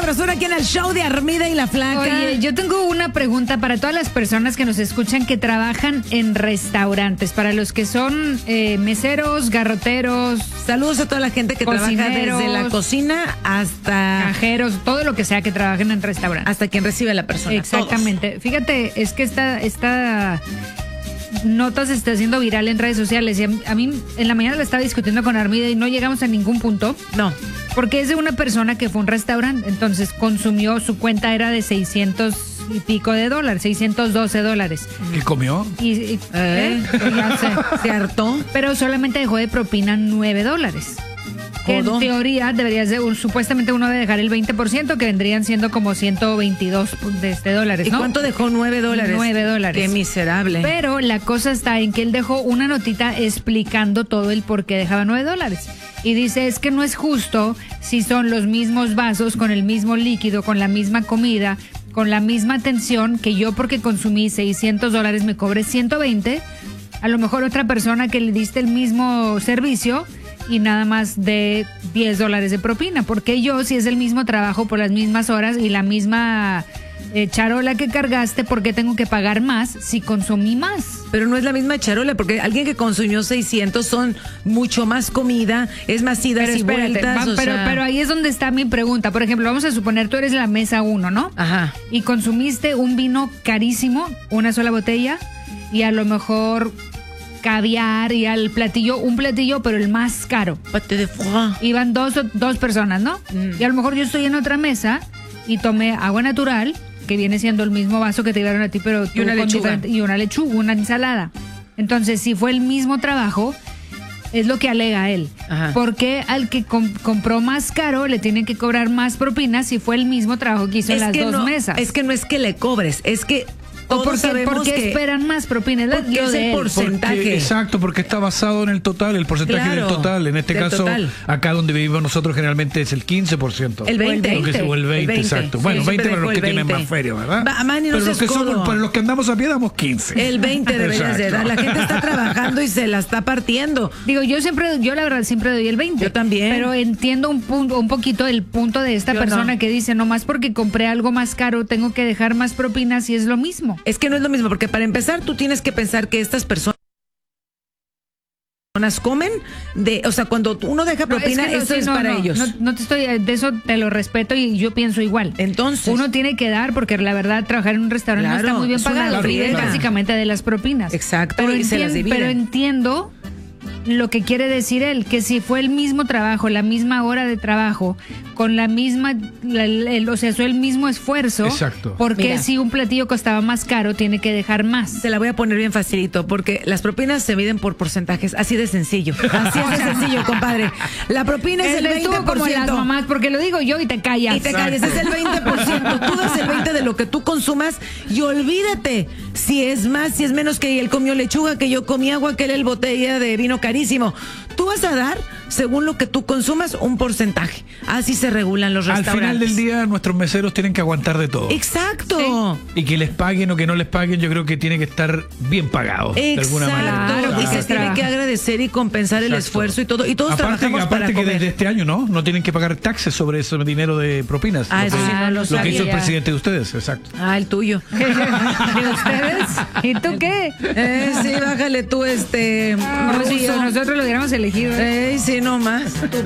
sabrosura aquí en el show de Armida y la Flaca. Oye, yo tengo una pregunta para todas las personas que nos escuchan que trabajan en restaurantes, para los que son meseros, garroteros. Saludos a toda la gente que trabaja desde la cocina hasta cajeros, todo lo que sea que trabajen en restaurantes. Hasta quien recibe a la persona. Exactamente. Todos. Fíjate, es que esta nota se está haciendo viral en redes sociales y a mí en la mañana la estaba discutiendo con Armida y no llegamos a ningún punto. No. Porque es de una persona que fue a un restaurante, entonces consumió, su cuenta era de $600 y pico de dólares, $612. ¿Qué comió? No sé. Se hartó. Pero solamente dejó de propina $9. Que en teoría debería ser, supuestamente uno debe dejar el 20%, que vendrían siendo como 122 dólares, ¿no? ¿Y cuánto dejó? $9. $9. Qué miserable. Pero la cosa está en que él dejó una notita explicando todo el por qué dejaba $9. Y dice, es que no es justo si son los mismos vasos, con el mismo líquido, con la misma comida, con la misma atención, que yo porque consumí $600 me cobre 120, a lo mejor otra persona que le diste el mismo servicio y nada más de $10 de propina. Porque yo, si es el mismo trabajo por las mismas horas y la misma charola que cargaste, ¿por qué tengo que pagar más si consumí más? Pero no es la misma charola, porque alguien que consumió 600 son mucho más comida, es más idas y vueltas. Pero ahí es donde está mi pregunta. Por ejemplo, vamos a suponer, tú eres la mesa 1, ¿no? Ajá. Y consumiste un vino carísimo, una sola botella, y a lo mejor caviar y al platillo, un platillo, pero el más caro. Pate de foie. Iban dos personas, ¿no? Y a lo mejor yo estoy en otra mesa y tomé agua natural, que viene siendo el mismo vaso que te dieron a ti, pero tú una lechuga. Y una lechuga, una ensalada. Entonces, si fue el mismo trabajo, es lo que alega él. Ajá. Porque al que compró más caro le tienen que cobrar más propinas si fue el mismo trabajo que hizo en las dos mesas. Es que no es que le cobres, es que ¿O por qué esperan más propinas? Porque es el porcentaje. Exacto, porque está basado en el total, el porcentaje del total. En este caso, acá donde vivimos nosotros generalmente es el 15%. El 20%. O el 20%, exacto. Bueno, 20 para los que tienen más feria, ¿verdad? Pero los que somos, para los que andamos a pie damos 15. El 20 deberías de dar. La gente está trabajando y se la está partiendo. Digo, yo la verdad siempre doy el 20. Yo también. Pero entiendo un poquito el punto de esta persona que dice, nomás porque compré algo más caro, tengo que dejar más propinas y es lo mismo. Es que no es lo mismo, porque para empezar tú tienes que pensar que estas personas comen o sea, cuando uno deja propina, eso es para ellos. No te estoy, de eso te lo respeto y yo pienso igual. Entonces, uno tiene que dar, porque la verdad trabajar en un restaurante no está muy bien pagado, vive básicamente de las propinas. Exacto, pero entiendo lo que quiere decir él, que si fue el mismo trabajo, la misma hora de trabajo, con la misma, o sea, el mismo esfuerzo. Exacto. Porque si un platillo costaba más caro, tiene que dejar más. Se la voy a poner bien facilito, porque las propinas se miden por porcentajes, así de sencillo. Así es de sencillo, compadre. La propina es el 20%. Como las mamás, porque lo digo yo y te callas. Y te callas, es el 20%. Tú das el 20% de lo que tú consumas y olvídate si es más, si es menos, que él comió lechuga, que yo comí agua, que él botella de vino carísimo. Tú vas a dar, según lo que tú consumas, un porcentaje. Así se regulan los restaurantes. Al final del día, nuestros meseros tienen que aguantar de todo. Exacto. Sí. Y que les paguen o que no les paguen, yo creo que tiene que estar bien pagado. Exacto. De alguna manera. Claro, y se tiene que agradecer y compensar el esfuerzo y todo. Y todos trabajamos para que comer. desde este año, ¿no? Tienen que pagar taxes sobre ese dinero de propinas. Eso sí no lo sabía. Lo que hizo el presidente de ustedes, exacto. El tuyo. ¿De ustedes? ¿Y tú qué? Sí, bájale tú, nosotros lo hubiéramos elegido. Sí, no más.